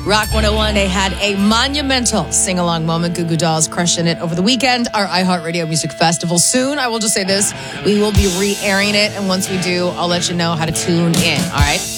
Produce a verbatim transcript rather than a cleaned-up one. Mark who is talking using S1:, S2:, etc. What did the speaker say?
S1: Rock one oh one, they had a monumental sing-along moment. Goo Goo Dolls crushing it over the weekend. Our iHeartRadio Music Festival soon. I will just say this. We will be re-airing it, and once we do, I'll let you know how to tune in, all right?